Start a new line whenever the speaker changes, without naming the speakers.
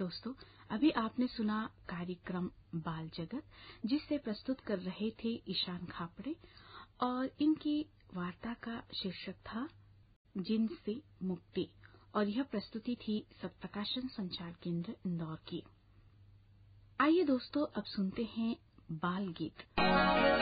दोस्तों, अभी आपने सुना कार्यक्रम बाल जगत, जिसे प्रस्तुत कर रहे थे ईशान खापड़े, और इनकी वार्ता का शीर्षक था जिन से मुक्ति, और यह प्रस्तुति थी सत्प्रकाशन संचार केंद्र इंदौर की। आइए दोस्तों, अब सुनते हैं बाल गीत।